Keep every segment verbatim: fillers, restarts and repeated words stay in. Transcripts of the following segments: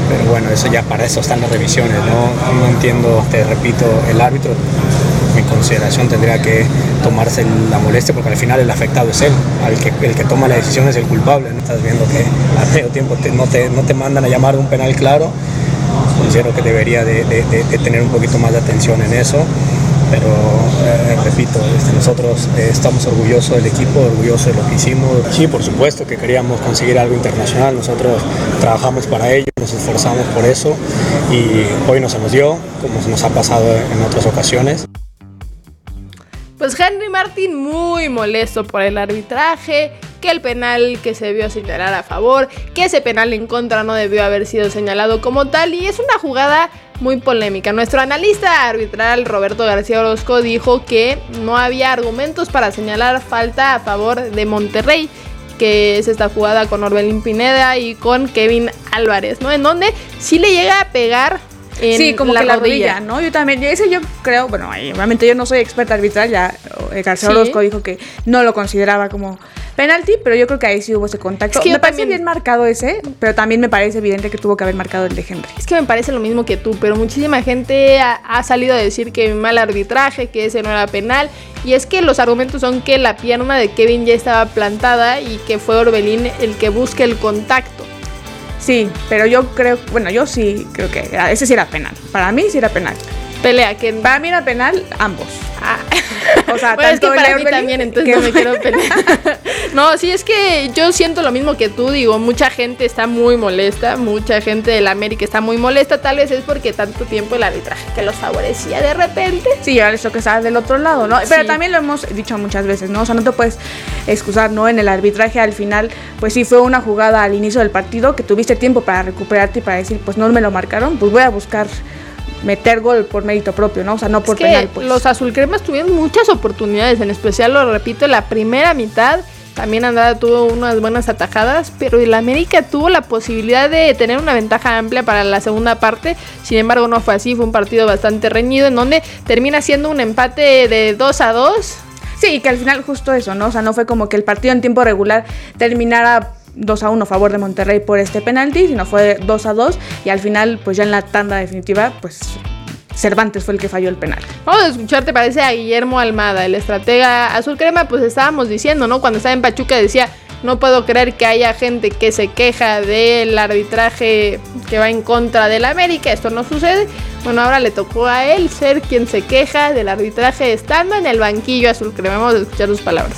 pero bueno, eso ya para eso están las revisiones, ¿no? No entiendo, te repito, el árbitro, mi consideración tendría que tomarse la molestia porque al final el afectado es él, el que, el que toma la decisión es el culpable, ¿no? Estás viendo que a medio tiempo te, no, te, no te mandan a llamar un penal claro. Considero que debería de, de, de, de tener un poquito más de atención en eso, pero eh, repito, este, nosotros eh, estamos orgullosos del equipo, orgullosos de lo que hicimos. Sí, por supuesto que queríamos conseguir algo internacional, nosotros trabajamos para ello, nos esforzamos por eso y hoy no se nos dio, como nos ha pasado en otras ocasiones. Pues Henry Martin muy molesto por el arbitraje, que el penal que se debió señalar a favor, que ese penal en contra no debió haber sido señalado como tal, y es una jugada muy polémica. Nuestro analista arbitral Roberto García Orozco dijo que no había argumentos para señalar falta a favor de Monterrey, que es esta jugada con Orbelín Pineda y con Kevin Álvarez, ¿no? En donde sí le llega a pegar en sí, como la que la rodilla. rodilla, ¿no? Yo también, ese yo creo, bueno, obviamente yo no soy experta arbitral, ya García Sí. Orozco dijo que no lo consideraba como penalti, pero yo creo que ahí sí hubo ese contacto. Es que me yo parece también- bien marcado ese, pero también me parece evidente que tuvo que haber marcado el de Henry. Es que me parece lo mismo que tú, pero muchísima gente ha, ha salido a decir que mal arbitraje, que ese no era penal. Y es que los argumentos son que la pierna de Kevin ya estaba plantada y que fue Orbelín el que busca el contacto. Sí, pero yo creo, bueno, yo sí creo que era- ese sí era penal. Para mí sí era penal. Pelea, que... Para mí era penal ambos. Ah. O sea, Bueno, es que tanto el para mí Orbelín también, entonces que- no me quiero pelear. No, sí, es que yo siento lo mismo que tú, digo, mucha gente está muy molesta, mucha gente del América está muy molesta, tal vez es porque tanto tiempo el arbitraje que los favorecía de repente. Sí, ahora eso que está del otro lado, ¿no? Sí. Pero también lo hemos dicho muchas veces, ¿no? O sea, no te puedes excusar, ¿no? En el arbitraje al final, pues sí fue una jugada al inicio del partido que tuviste tiempo para recuperarte y para decir, pues no me lo marcaron, pues voy a buscar meter gol por mérito propio, ¿no? O sea, no por Es que penal, pues. los azulcremas tuvieron muchas oportunidades, en especial, lo repito, en la primera mitad. También Andrada tuvo unas buenas atajadas, pero el América tuvo la posibilidad de tener una ventaja amplia para la segunda parte. Sin embargo, no fue así, fue un partido bastante reñido, en donde termina siendo un empate de dos a dos. Sí, y que al final justo eso, ¿no? O sea, no fue como que el partido en tiempo regular terminara dos a uno a favor de Monterrey por este penalti, sino fue dos a dos y al final, pues ya en la tanda definitiva, pues Cervantes fue el que falló el penal. Vamos a escuchar, ¿te parece? A Guillermo Almada, el estratega azul crema. Pues estábamos diciendo, ¿no? Cuando estaba en Pachuca decía, no puedo creer que haya gente que se queja del arbitraje que va en contra del América, esto no sucede. Bueno, ahora le tocó a él ser quien se queja del arbitraje estando en el banquillo azul crema. Vamos a escuchar sus palabras.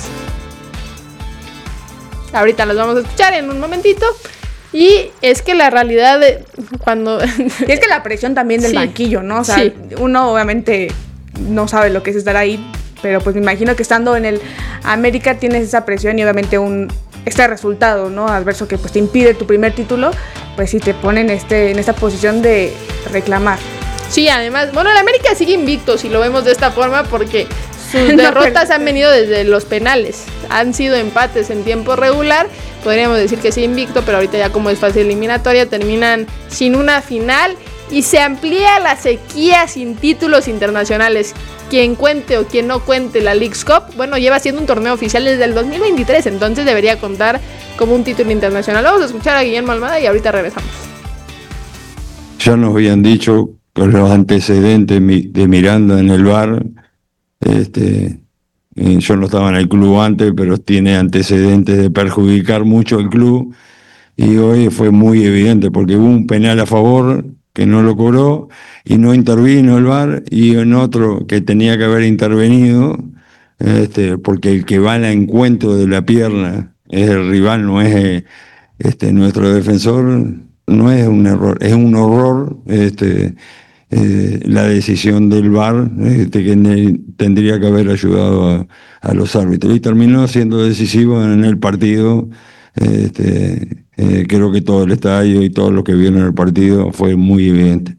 Ahorita las vamos a escuchar en un momentito. Y es que la realidad de cuando... Y es que la presión también del Sí. banquillo, ¿no? O sea, Sí. uno obviamente no sabe lo que es estar ahí, pero pues me imagino que estando en el América tienes esa presión y obviamente un este resultado, ¿no? Adverso que pues te impide tu primer título, pues sí te ponen este, en esta posición de reclamar. Sí, además, bueno, el América sigue invicto si lo vemos de esta forma porque sus No, derrotas pero- han venido desde los penales. Han sido empates en tiempo regular. Podríamos decir que sí invicto, pero ahorita ya como es fase eliminatoria terminan sin una final y se amplía la sequía sin títulos internacionales. Quien cuente o quien no cuente la Leagues Cup, bueno, lleva siendo un torneo oficial desde el dos mil veintitrés, entonces debería contar como un título internacional. Vamos a escuchar a Guillermo Almada y ahorita regresamos. Ya nos habían dicho con los antecedentes de Miranda en el V A R, este, eh, yo no estaba en el club antes, pero tiene antecedentes de perjudicar mucho al club, y hoy fue muy evidente porque hubo un penal a favor que no lo cobró y no intervino el V A R, y en otro que tenía que haber intervenido, este, porque el que va al encuentro de la pierna es el rival, no es eh, este, nuestro defensor. No es un error, es un horror este, eh, la decisión del V A R, este, que ne- tendría que haber ayudado a, a los árbitros, y terminó siendo decisivo en el partido. Este, eh, creo que todo el estadio y todos los que vieron el partido fue muy evidente.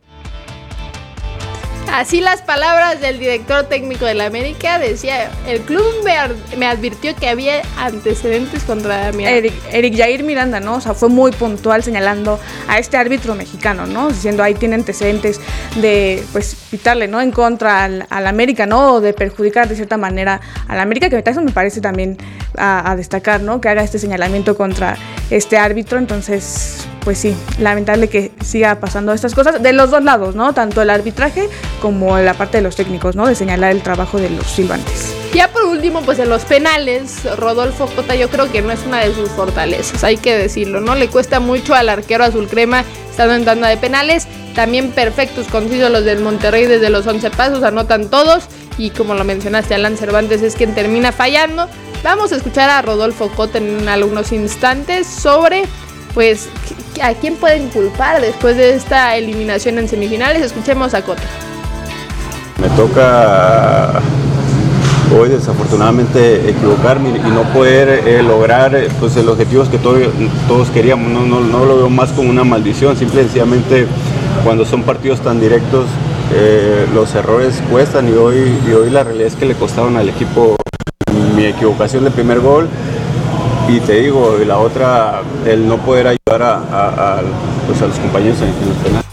Así las palabras del director técnico de la América, decía, el club me, ar- me advirtió que había antecedentes contra mi Eric, Eric Jair Miranda, ¿no? O sea, fue muy puntual señalando a este árbitro mexicano, ¿no? Diciendo ahí tiene antecedentes de, pues, pitarle, ¿no? En contra al, al América, ¿no? O de perjudicar de cierta manera al América, que eso me parece también a, a destacar, ¿no? Que haga este señalamiento contra este árbitro. Entonces, pues sí, lamentable que siga pasando estas cosas de los dos lados, ¿no? Tanto el arbitraje como la parte de los técnicos, ¿no? De señalar el trabajo de los silbantes. Ya por último, pues en los penales, Rodolfo Cota yo creo que no es una de sus fortalezas, hay que decirlo, ¿no? Le cuesta mucho al arquero azul crema estando en tanda de penales. También perfectos, concisos los del Monterrey desde los once pasos, anotan todos. Y como lo mencionaste, Alan Cervantes es quien termina fallando. Vamos a escuchar a Rodolfo Cota en algunos instantes sobre, pues, a quién pueden culpar después de esta eliminación en semifinales. Escuchemos a Cota. Me toca hoy desafortunadamente equivocarme y no poder eh, lograr eh, pues, los objetivos que todo, todos queríamos. No, no, no lo veo más como una maldición, simple y sencillamente cuando son partidos tan directos eh, los errores cuestan y hoy, y hoy la realidad es que le costaron al equipo mi equivocación del primer gol y te digo, y la otra, el no poder ayudar a, a, a, pues, a los compañeros en, en los penales.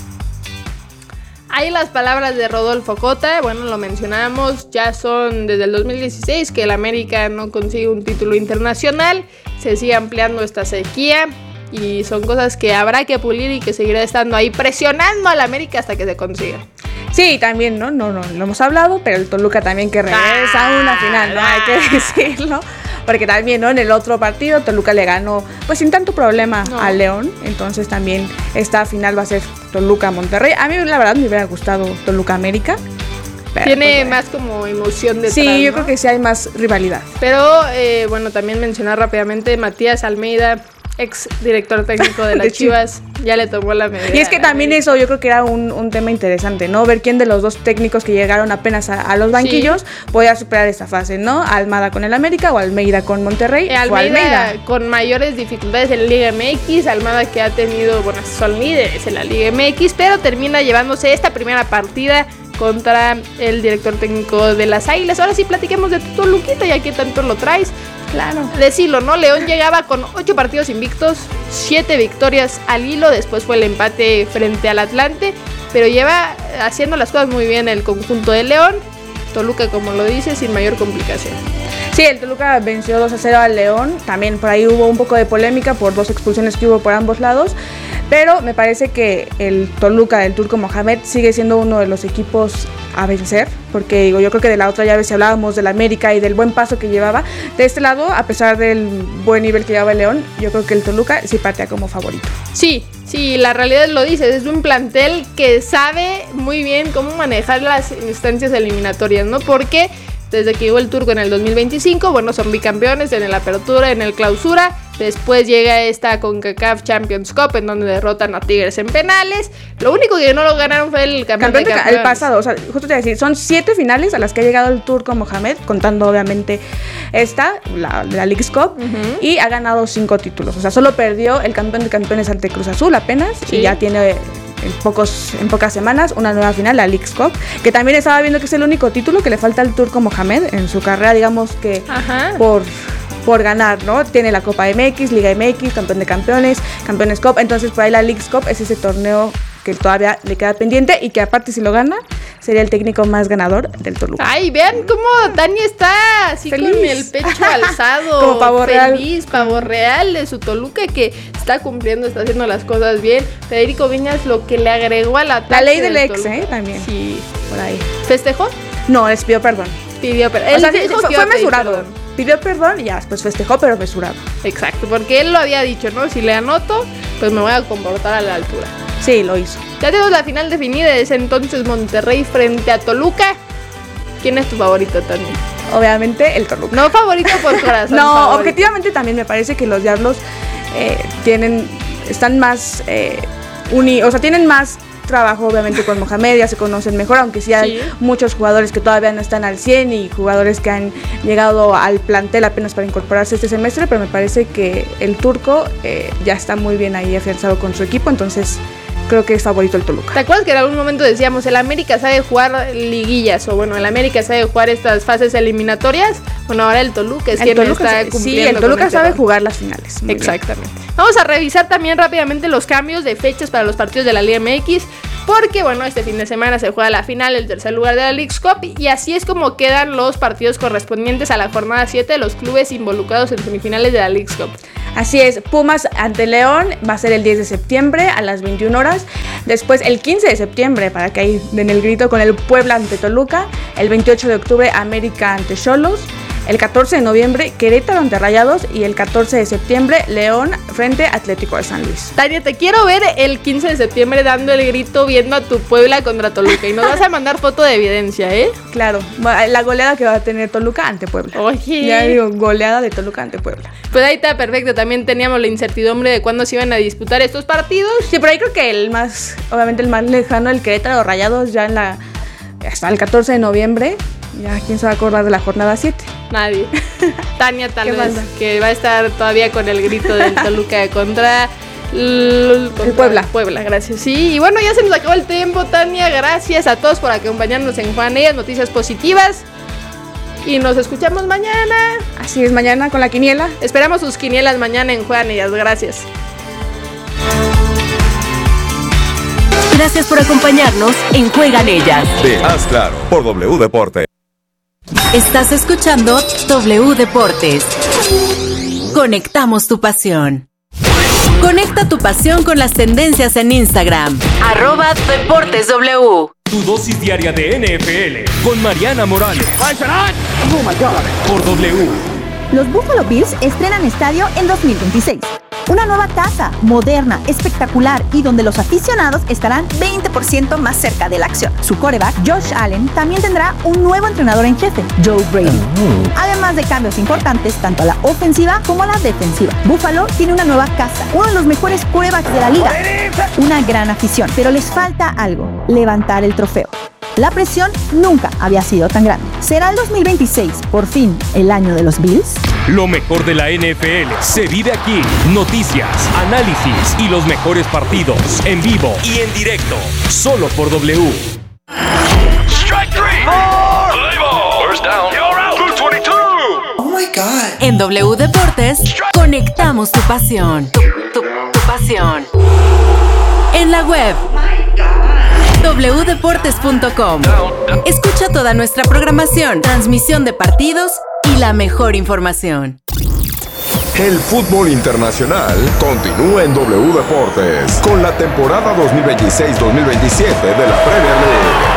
Ahí las palabras de Rodolfo Cota, bueno, lo mencionamos, ya son desde el dos mil dieciséis que el América no consigue un título internacional, se sigue ampliando esta sequía y son cosas que habrá que pulir y que seguirá estando ahí presionando al América hasta que se consiga. Sí, también, ¿no? No, no, lo hemos hablado, pero el Toluca también que regresa ah, a una final, ¿no? Ah. Hay que decirlo. Porque también, ¿no? En el otro partido Toluca le ganó pues sin tanto problema no. al León. Entonces también esta final va a ser Toluca-Monterrey. A mí la verdad me hubiera gustado Toluca-América. Tiene pues, más como emoción detrás, sí, yo ¿no? creo que sí hay más rivalidad. Pero eh, bueno, también mencionar rápidamente Matías Almeida, ex director técnico de las de Chivas, ya le tomó la medida. Y es que también América. Eso yo creo que era un, un tema interesante, ¿no? Ver quién de los dos técnicos que llegaron apenas a, a los banquillos sí. podía superar esta fase, ¿no? Almada con el América o Almeida con Monterrey. Eh, Almeida, Almeida con mayores dificultades en la Liga M X, Almada que ha tenido, bueno, son líderes en la Liga M X, pero termina llevándose esta primera partida contra el director técnico de las Águilas. Ahora sí platiquemos de tu Toluquita, ya que tanto lo traes. Claro. Decirlo, ¿no? León llegaba con ocho partidos invictos, siete victorias al hilo, después fue el empate frente al Atlante, pero lleva haciendo las cosas muy bien el conjunto de León. Toluca, como lo dice, sin mayor complicación. Sí, el Toluca venció dos a cero al León, también por ahí hubo un poco de polémica por dos expulsiones que hubo por ambos lados, pero me parece que el Toluca del Turco Mohamed sigue siendo uno de los equipos a vencer, porque digo, yo creo que de la otra llave si hablábamos del América y del buen paso que llevaba, de este lado, a pesar del buen nivel que llevaba el León, yo creo que el Toluca sí partea como favorito. Sí, sí, la realidad lo dice, es un plantel que sabe muy bien cómo manejar las instancias eliminatorias, ¿no? Porque desde que llegó el Turco en el dos mil veinticinco, bueno, son bicampeones en el Apertura, en el Clausura. Después llega esta CONCACAF Champions Cup, en donde derrotan a Tigres en penales. Lo único que no lo ganaron fue el campeón, campeón de campeones. El pasado, o sea, justo te iba a decir, son siete finales a las que ha llegado el Turco Mohamed, contando obviamente esta, la, la Leagues Cup, uh-huh. y ha ganado cinco títulos. O sea, solo perdió el campeón de campeones ante Cruz Azul apenas, sí. y ya tiene en, pocos, en pocas semanas una nueva final, la Leagues Cup, que también estaba viendo que es el único título que le falta al Turco Mohamed en su carrera, digamos que Ajá. por... por ganar, ¿no? Tiene la Copa M X, Liga M X, Campeón de Campeones, Campeones Cup, entonces por ahí la Leagues Cup es ese torneo que todavía le queda pendiente y que aparte si lo gana, sería el técnico más ganador del Toluca. Ay, vean cómo Dani está así feliz. Con el pecho alzado, como pavo feliz, real. Pavo real de su Toluca que está cumpliendo, está haciendo las cosas bien. Federico Viñas lo que le agregó a la La ley del, del ex, ¿eh? También. Sí, por ahí. ¿Festejó? No, les pidió perdón. Pidió perdón. O sea, dijo fue, fue mesurado. Pidió perdón y ya después festejó, pero mesurado. Exacto, porque él lo había dicho, ¿no? Si le anoto, pues me voy a comportar a la altura. Sí, lo hizo. Ya tenemos la final definida, es entonces Monterrey frente a Toluca. ¿Quién es tu favorito, Tani? Obviamente el Toluca. No favorito por corazón. No, favorito. Objetivamente también me parece que los Diablos eh, tienen, están más eh, uni, o sea, tienen más trabajo obviamente con Mohamed, ya se conocen mejor, aunque sí hay sí. muchos jugadores que todavía no están al cien y jugadores que han llegado al plantel apenas para incorporarse este semestre, pero me parece que el Turco eh, ya está muy bien ahí afianzado con su equipo, entonces creo que es favorito el Toluca. ¿Te acuerdas que en algún momento decíamos el América sabe jugar liguillas o bueno, el América sabe jugar estas fases eliminatorias? Bueno, ahora el Toluca es el quien Toluca está sí, cumpliendo. Sí, el Toluca este sabe rol. Jugar las finales. Exactamente. Bien. Vamos a revisar también rápidamente los cambios de fechas para los partidos de la Liga M X. porque bueno, este fin de semana se juega la final, el tercer lugar de la Leagues Cup, y así es como quedan los partidos correspondientes a la jornada siete de los clubes involucrados en semifinales de la Leagues Cup. Así es, Pumas ante León va a ser el diez de septiembre a las veintiuna horas. Después el quince de septiembre, para que ahí den el grito, con el Puebla ante Toluca. El veintiocho de octubre, América ante Xolos. El catorce de noviembre, Querétaro ante Rayados. Y el catorce de septiembre, León frente a Atlético de San Luis. Tania, te quiero ver el quince de septiembre dando el grito viendo a tu Puebla contra Toluca. Y nos vas a mandar foto de evidencia, ¿eh? Claro, la goleada que va a tener Toluca ante Puebla. Oye. Ya digo, goleada de Toluca ante Puebla. Pues ahí está perfecto. También teníamos la incertidumbre de cuándo se iban a disputar estos partidos. Sí, pero ahí creo que el más, obviamente el más lejano, el Querétaro Rayados, ya en la, hasta el catorce de noviembre. Ya, ¿quién se va a acordar de la jornada siete? Nadie. Tania tal vez, banda? que va a estar todavía con el grito del Toluca contra... El Puebla. Puebla, gracias. Sí, y bueno, ya se nos acabó el tiempo, Tania. Gracias a todos por acompañarnos en Juan Ellas, Noticias Positivas. Y nos escuchamos mañana. Así es, mañana con la quiniela. Esperamos sus quinielas mañana en Juan Ellas. Gracias. Gracias por acompañarnos en Juegan Ellas. De Haz Claro, por W Deporte. Estás escuchando W Deportes. Conectamos tu pasión. Conecta tu pasión con las tendencias en Instagram. Arroba Deportes W. Tu dosis diaria de N F L con Mariana Morales. Por W. Los Buffalo Bills estrenan estadio en dos mil veintiséis. Una nueva casa, moderna, espectacular y donde los aficionados estarán veinte por ciento más cerca de la acción. Su quarterback, Josh Allen, también tendrá un nuevo entrenador en jefe, Joe Brady. Además de cambios importantes tanto a la ofensiva como a la defensiva. Buffalo tiene una nueva casa, uno de los mejores quarterbacks de la liga. Una gran afición, pero les falta algo: levantar el trofeo. La presión nunca había sido tan grande. ¿Será el dos mil veintiséis, por fin, el año de los Bills? Lo mejor de la N F L se vive aquí. Noticias, análisis y los mejores partidos en vivo y en directo. Solo por W. Strike three. Play ball. First down. You're out. Blue veintidós. Oh my God. En W Deportes, conectamos tu pasión. Tu, tu, tu pasión. En la web. doble u deportes punto com. Escucha toda nuestra programación, transmisión de partidos y la mejor información. El fútbol internacional continúa en W Deportes con la temporada dos mil veintiséis dos mil veintisiete de la Premier League.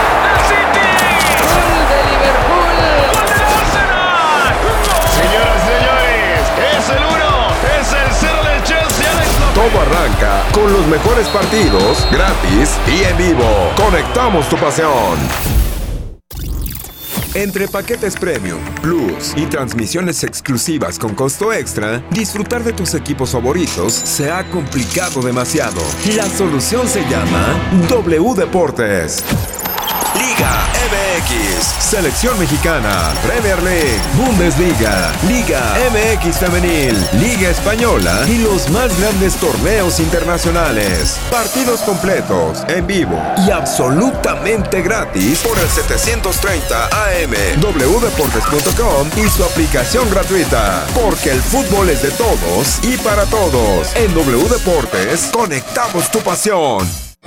Todo arranca con los mejores partidos, gratis y en vivo. Conectamos tu pasión. Entre paquetes Premium, Plus y transmisiones exclusivas con costo extra, disfrutar de tus equipos favoritos se ha complicado demasiado. La solución se llama W Deportes. Liga M X, Selección Mexicana, Premier League, Bundesliga, Liga M X Femenil, Liga Española y los más grandes torneos internacionales. Partidos completos, en vivo y absolutamente gratis por el setecientos treinta A M, doble u deportes punto com y su aplicación gratuita. Porque el fútbol es de todos y para todos. En W Deportes, conectamos tu pasión.